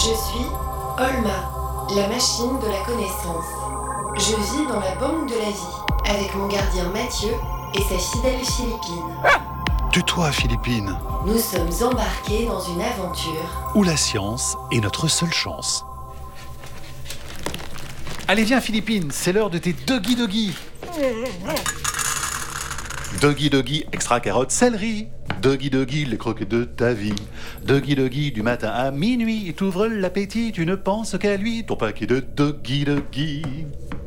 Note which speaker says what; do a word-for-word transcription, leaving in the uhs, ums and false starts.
Speaker 1: Je suis Olma, la machine de la connaissance. Je vis dans la banque de la vie, avec mon gardien Mathieu et sa fidèle Philippine.
Speaker 2: Tais-toi, Philippine.
Speaker 1: Nous sommes embarqués dans une aventure
Speaker 2: Où la science est notre seule chance. Allez, viens, Philippine, c'est l'heure de tes Doggy Doggy. Doggy Doggy, extra carotte, céleri. Doggy Doggy, les croquettes de ta vie. Doggy Doggy, du matin à minuit, t'ouvres l'appétit, tu ne penses qu'à lui, ton paquet de Doggy Doggy.